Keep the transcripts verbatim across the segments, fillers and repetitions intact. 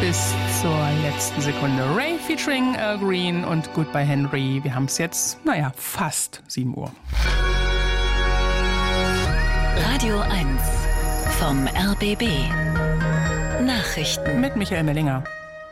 Bis zur letzten Sekunde. Ray featuring Al Green und Goodbye Henry. Wir haben es jetzt, naja, fast sieben Uhr. Radio eins vom R B B. Nachrichten Mit Michael Mellinger.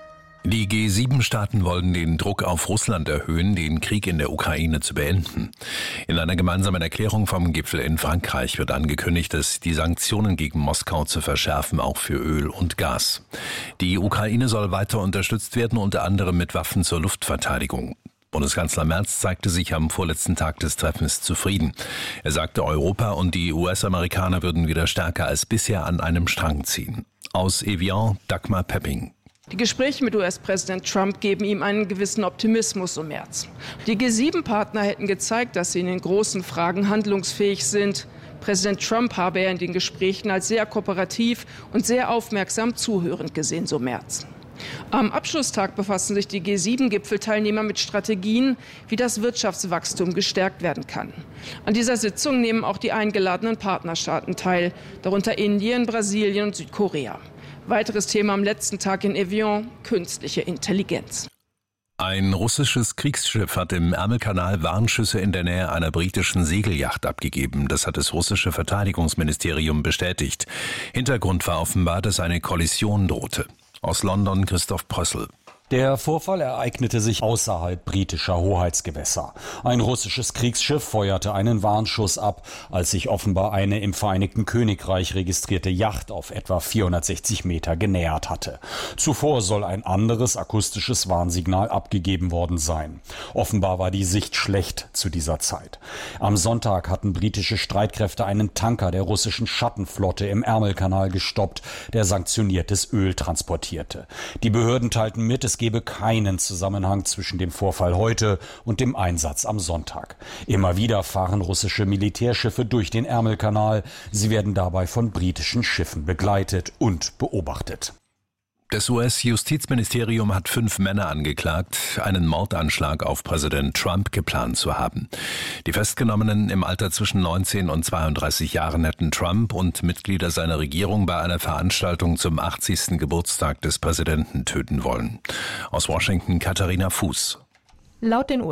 Die G sieben Staaten wollen den Druck auf Russland erhöhen, den Krieg in der Ukraine zu beenden. In einer gemeinsamen Erklärung vom Gipfel in Frankreich wird angekündigt, dass die Sanktionen gegen Moskau zu verschärfen, auch für Öl und Gas. Die Ukraine soll weiter unterstützt werden, unter anderem mit Waffen zur Luftverteidigung. Bundeskanzler Merz zeigte sich am vorletzten Tag des Treffens zufrieden. Er sagte, Europa und die U S-Amerikaner würden wieder stärker als bisher an einem Strang ziehen. Aus Evian, Dagmar Pepping. Die Gespräche mit U S-Präsident Trump geben ihm einen gewissen Optimismus im März. Die G sieben Partner hätten gezeigt, dass sie in den großen Fragen handlungsfähig sind. Präsident Trump habe er in den Gesprächen als sehr kooperativ und sehr aufmerksam zuhörend gesehen, so Merz. Am Abschlusstag befassen sich die G sieben Gipfelteilnehmer mit Strategien, wie das Wirtschaftswachstum gestärkt werden kann. An dieser Sitzung nehmen auch die eingeladenen Partnerstaaten teil, darunter Indien, Brasilien und Südkorea. Weiteres Thema am letzten Tag in Evian: künstliche Intelligenz. Ein russisches Kriegsschiff hat im Ärmelkanal Warnschüsse in der Nähe einer britischen Segelyacht abgegeben. Das hat das russische Verteidigungsministerium bestätigt. Hintergrund war offenbar, dass eine Kollision drohte. Aus London Christoph Prössl. Der Vorfall ereignete sich außerhalb britischer Hoheitsgewässer. Ein russisches Kriegsschiff feuerte einen Warnschuss ab, als sich offenbar eine im Vereinigten Königreich registrierte Yacht auf etwa vierhundertsechzig Meter genähert hatte. Zuvor soll ein anderes akustisches Warnsignal abgegeben worden sein. Offenbar war die Sicht schlecht zu dieser Zeit. Am Sonntag hatten britische Streitkräfte einen Tanker der russischen Schattenflotte im Ärmelkanal gestoppt, der sanktioniertes Öl transportierte. Die Behörden teilten mit, es gebe keinen Zusammenhang zwischen dem Vorfall heute und dem Einsatz am Sonntag. Immer wieder fahren russische Militärschiffe durch den Ärmelkanal. Sie werden dabei von britischen Schiffen begleitet und beobachtet. Das U S-Justizministerium hat fünf Männer angeklagt, einen Mordanschlag auf Präsident Trump geplant zu haben. Die Festgenommenen im Alter zwischen neunzehn und zweiunddreißig Jahren hätten Trump und Mitglieder seiner Regierung bei einer Veranstaltung zum achtzigsten Geburtstag des Präsidenten töten wollen. Aus Washington Katharina Fuß. Laut den